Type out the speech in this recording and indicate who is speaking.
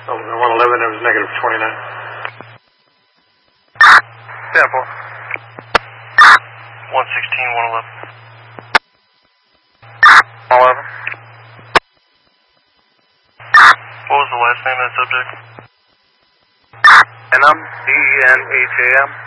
Speaker 1: Oh, the 111, it was negative 29.
Speaker 2: Yeah, 4. 116, 111. 11. What was the last name of that subject?
Speaker 3: Denham, D-E-N-H-A-M.